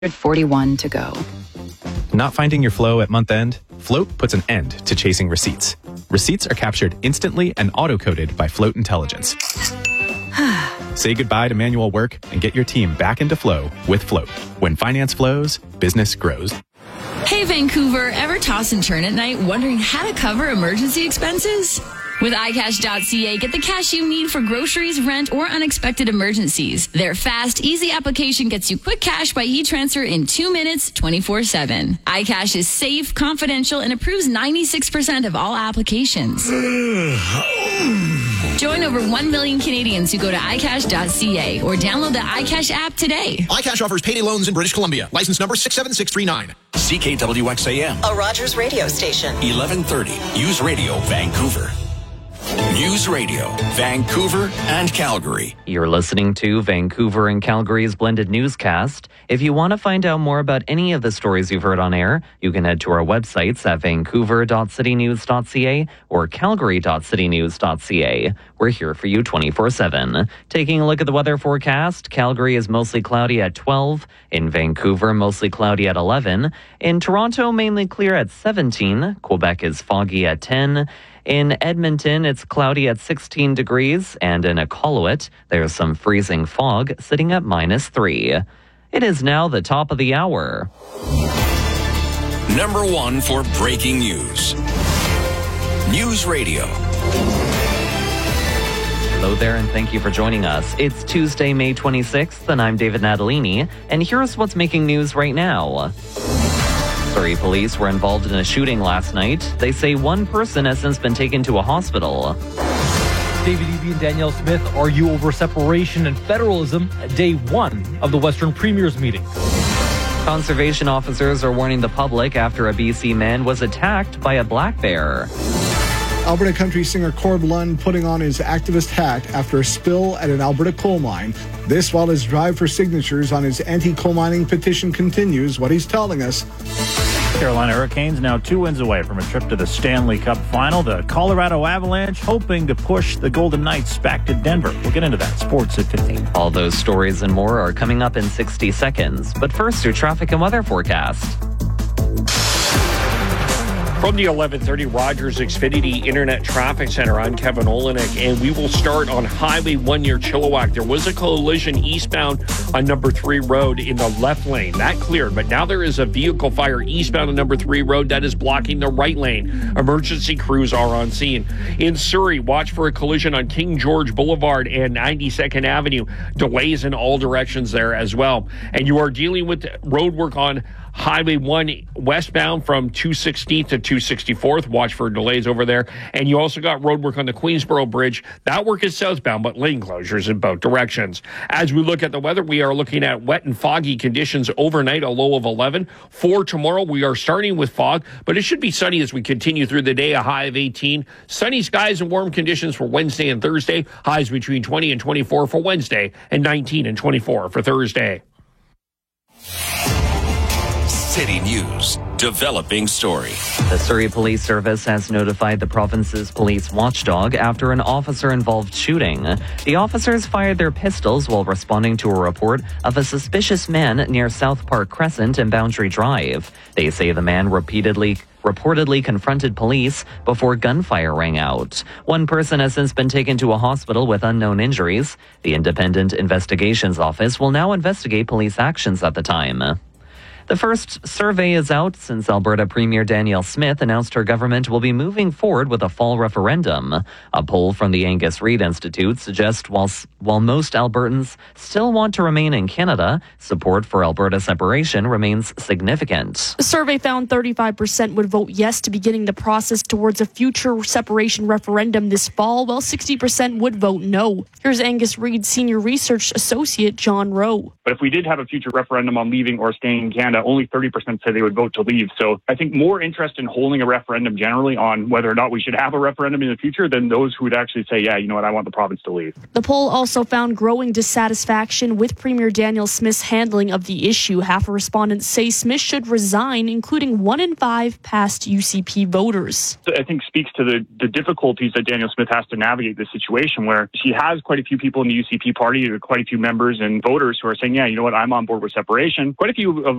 41 to go. Not finding your flow at month end? Float puts an end to chasing receipts. Receipts are captured instantly and auto-coded by Float Intelligence. Say goodbye to manual work and get your team back into flow with Float. When finance flows, business grows. Hey Vancouver, ever toss and turn at night wondering how to cover emergency expenses? With iCash.ca, get the cash you need for groceries, rent, or unexpected emergencies. Their fast, easy application gets you quick cash by e-transfer in 2 minutes, 24/7. iCash is safe, confidential, and approves 96% of all applications. Join over 1 million Canadians who go to iCash.ca or download the iCash app today. iCash offers payday loans in British Columbia. License number 67639. CKWXAM. A Rogers radio station. 1130. News Radio, Vancouver. News Radio, Vancouver and Calgary. You're listening to Vancouver and Calgary's blended newscast. If you want to find out more about any of the stories you've heard on air, you can head to our websites at vancouver.citynews.ca or calgary.citynews.ca. We're here for you 24/7. Taking a look at the weather forecast, Calgary is mostly cloudy at 12. In Vancouver, mostly cloudy at 11. In Toronto, mainly clear at 17. Quebec is foggy at 10. In Edmonton, it's cloudy at 16 degrees, and in Iqaluit, there's some freezing fog sitting at -3. It is now the top of the hour. Number 1 for breaking news. News Radio. Hello there, and thank you for joining us. It's Tuesday, May 26th, and I'm David Natalini, and here's what's making news right now. Surrey police were involved in a shooting last night. They say one person has since been taken to a hospital. David Eby and Danielle Smith argue over separation and federalism at day 1 of the Western Premiers meeting. Conservation officers are warning the public after a BC man was attacked by a black bear. Alberta country singer Corb Lund putting on his activist hat after a spill at an Alberta coal mine. This while his drive for signatures on his anti-coal mining petition continues. What he's telling us. Carolina Hurricanes now 2 wins away from a trip to the Stanley Cup final. The Colorado Avalanche hoping to push the Golden Knights back to Denver. We'll get into that. Sports at 15. All those stories and more are coming up in 60 seconds. But first, your traffic and weather forecast. From the 1130 Rogers Xfinity Internet Traffic Center, I'm Kevin Olenek, and we will start on Highway 1 near Chilliwack. There was a collision eastbound on number 3 Road in the left lane. That cleared, but now there is a vehicle fire eastbound on number 3 Road that is blocking the right lane. Emergency crews are on scene. In Surrey, watch for a collision on King George Boulevard and 92nd Avenue. Delays in all directions there as well. And you are dealing with road work on Highway 1 westbound from 216th to 264th. Watch for delays over there. And you also got road work on the Queensboro Bridge. That work is southbound, but lane closures in both directions. As we look at the weather, we are looking at wet and foggy conditions overnight, a low of 11. For tomorrow, we are starting with fog, but it should be sunny as we continue through the day, a high of 18. Sunny skies and warm conditions for Wednesday and Thursday. Highs between 20 and 24 for Wednesday and 19 and 24 for Thursday. City News, developing story. The Surrey Police Service has notified the province's police watchdog after an officer-involved shooting. The officers fired their pistols while responding to a report of a suspicious man near South Park Crescent and Boundary Drive. They say the man reportedly confronted police before gunfire rang out. One person has since been taken to a hospital with unknown injuries. The Independent Investigations Office will now investigate police actions at the time. The first survey is out since Alberta Premier Danielle Smith announced her government will be moving forward with a fall referendum. A poll from the Angus Reid Institute suggests while most Albertans still want to remain in Canada, support for Alberta separation remains significant. The survey found 35% would vote yes to beginning the process towards a future separation referendum this fall, while 60% would vote no. Here's Angus Reid Senior Research Associate John Rowe. But if we did have a future referendum on leaving or staying in Canada, only 30% say they would vote to leave. So I think more interest in holding a referendum generally on whether or not we should have a referendum in the future than those who would actually say, yeah, you know what, I want the province to leave. The poll also found growing dissatisfaction with Premier Danielle Smith's handling of the issue. Half of respondents say Smith should resign, including 1 in 5 past UCP voters. I think speaks to the difficulties that Danielle Smith has to navigate this situation where she has quite a few people in the UCP party, quite a few members and voters who are saying, yeah, you know what, I'm on board with separation. Quite a few of